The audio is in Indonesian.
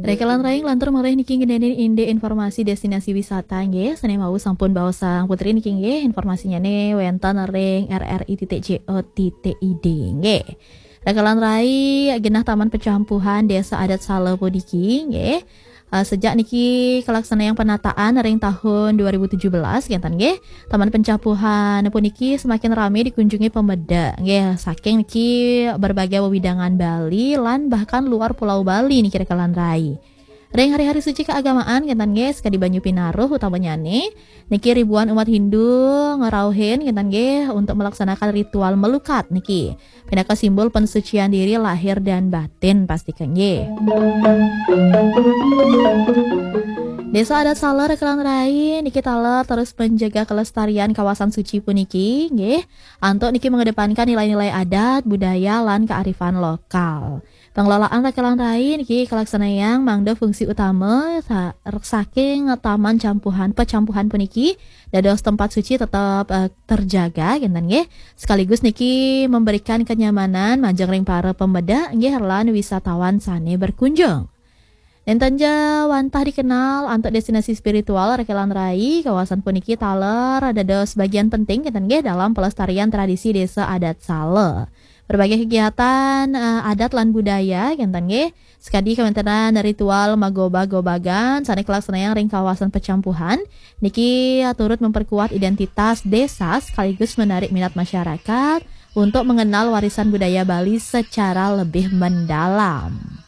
Rekelan raing lantur mareh niki ngedeni inde informasi destinasi wisata nggih. Sane mau sampun baosang putri niki nggih informasinya nih wenten ring rri.co.id nggih. Rekelan rai genah Taman Pecampuhan Desa Adat Sale Podiki nggih. Sejak niki kelaksanaan penataan ring tahun 2017 genten nggih. Taman Pencampuhan puniki semakin ramai dikunjungi pemeda nggih. Saking niki berbagai wewidangan Bali lan bahkan luar Pulau Bali niki rekelan rai. Ring hari-hari suci keagamaan genten nggih sekadi Banyu Pinaruh utamanya nih. Niki ribuan umat Hindu ngerauhin genten nggih untuk melaksanakan ritual melukat niki. Pinaka simbol pensucian diri lahir dan batin pastikan nggih. Desa Adat Sale Rekelan Rai niki taler terus menjaga kelestarian kawasan suci puniki nggih. Antuk niki mengedepankan nilai-nilai adat, budaya lan kearifan lokal. Pengelolaan Rekelan Rai niki kelaksanaan mangda fungsi utama saking Taman Pecampuhan puniki dados tempat suci tetap terjaga genten nggih. Sekaligus niki memberikan kenyamanan majeng ring para pemeda nggih lan wisatawan sane berkunjung. Dan tanja wantah dikenal untuk destinasi spiritual Rekelan Rai kawasan puniki taler dados bagian penting genten nggih dalam pelestarian tradisi Desa Adat Sale. Berbagai kegiatan adat lan budaya genten nggih sekadi kementeran ritual magoba-gobagan sane kelaksanaan ring kawasan Pecampuhan niki turut memperkuat identitas desa sekaligus menarik minat masyarakat untuk mengenal warisan budaya Bali secara lebih mendalam.